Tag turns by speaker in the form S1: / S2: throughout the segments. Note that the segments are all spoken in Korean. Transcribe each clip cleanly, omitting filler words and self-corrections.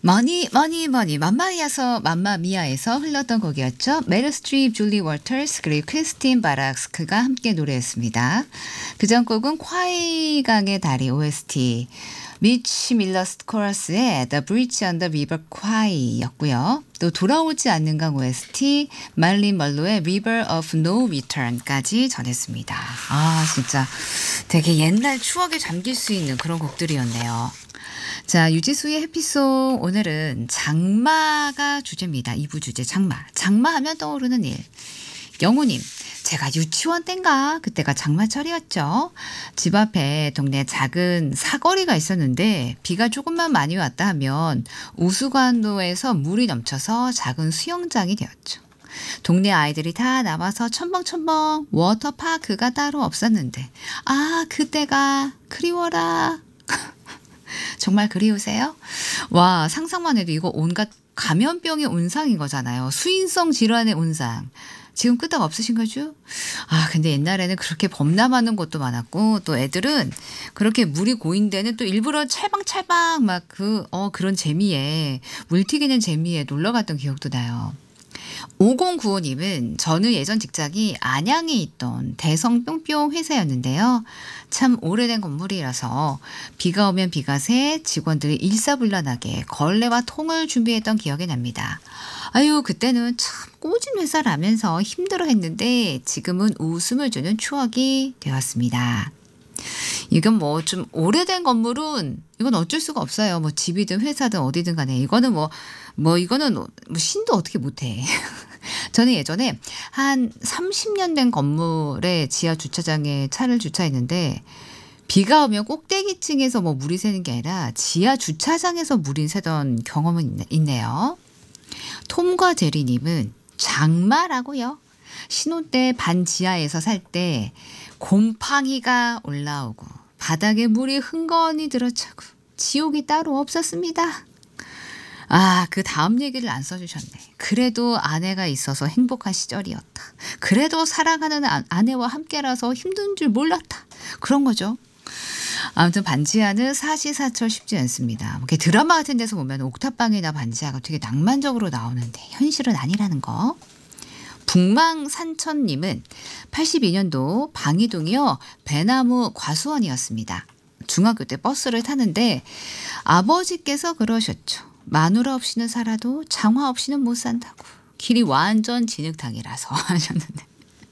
S1: 머니 머니 머니 맘마미아에서 흘렀던 곡이었죠. 메릴 스트립, 줄리 워터스 그리고 크리스틴 바락스크가 함께 노래했습니다. 그전 곡은 콰이강의 다리 OST 미치 밀러스 코러스의 The Bridge on the River Kwai였고요. 또 돌아오지 않는 강 OST 말린 멀로의 River of No Return까지 전했습니다. 아 진짜 되게 옛날 추억에 잠길 수 있는 그런 곡들이었네요. 자, 유지수의 해피송 오늘은 장마가 주제입니다. 2부 주제 장마. 장마하면 떠오르는 일. 영우님, 제가 유치원 땐가 그때가 장마철이었죠. 집 앞에 동네 작은 사거리가 있었는데 비가 조금만 많이 왔다 하면 우수관도에서 물이 넘쳐서 작은 수영장이 되었죠. 동네 아이들이 다 나와서 첨벙첨벙 워터파크가 따로 없었는데 아 그때가 그리워라. 정말 그리우세요? 와 상상만 해도 이거 온갖 감염병의 온상인 거잖아요. 수인성 질환의 온상. 지금 끄떡 없으신 거죠? 아 근데 옛날에는 그렇게 범람하는 곳도 많았고 또 애들은 그렇게 물이 고인 데는 또 일부러 찰방찰방 막 그런 재미에 물 튀기는 재미에 놀러 갔던 기억도 나요. 5095님은 저는 예전 직장이 안양에 있던 대성 뿅뿅 회사였는데요. 참 오래된 건물이라서 비가 오면 비가 새 직원들이 일사불란하게 걸레와 통을 준비했던 기억이 납니다. 아유 그때는 참 꼬진 회사라면서 힘들어했는데 지금은 웃음을 주는 추억이 되었습니다. 이건 뭐 좀 오래된 건물은 이건 어쩔 수가 없어요. 뭐 집이든 회사든 어디든 간에 이거는 이거는 뭐 신도 어떻게 못해. 저는 예전에 한 30년 된 건물의 지하 주차장에 차를 주차했는데 비가 오면 꼭대기층에서 뭐 물이 새는 게 아니라 지하 주차장에서 물이 새던 경험은 있네요. 톰과 제리님은 장마라고요. 신혼 때 반지하에서 살 때 곰팡이가 올라오고 바닥에 물이 흥건히 들어차고 지옥이 따로 없었습니다. 아, 그 다음 얘기를 안 써주셨네. 그래도 아내가 있어서 행복한 시절이었다. 그래도 사랑하는 아내와 함께라서 힘든 줄 몰랐다. 그런 거죠. 아무튼 반지하는 사시사철 쉽지 않습니다. 이렇게 드라마 같은 데서 보면 옥탑방이나 반지하가 되게 낭만적으로 나오는데 현실은 아니라는 거. 북망산천님은 82년도 방이동이요. 배나무 과수원이었습니다. 중학교 때 버스를 타는데 아버지께서 그러셨죠. 마누라 없이는 살아도 장화 없이는 못 산다고. 길이 완전 진흙탕이라서 하셨는데.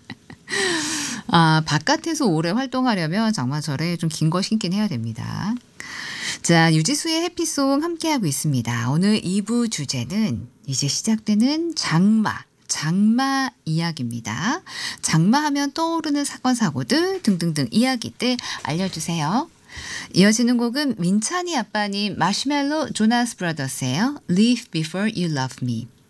S1: 아, 바깥에서 오래 활동하려면 장마철에 좀 긴 거 신긴 해야 됩니다. 자, 유지수의 해피송 함께하고 있습니다. 오늘 2부 주제는 이제 시작되는 장마 이야기입니다. 장마하면 떠오르는 사건 사고들 등등등 이야기들 알려주세요. 이어지는 곡은 민찬이 아빠님 마시멜로 조나스 브라더스예요. Live Before You Love Me.